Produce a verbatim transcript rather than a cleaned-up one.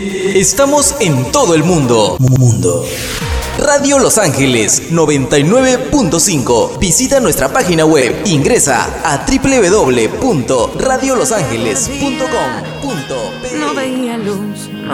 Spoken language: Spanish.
Estamos en todo el mundo. Mundo. Radio Los Ángeles noventa y nueve punto cinco. Visita nuestra página web. Ingresa a doble u doble u doble u punto radio los ángeles punto com punto pe. No veía luz.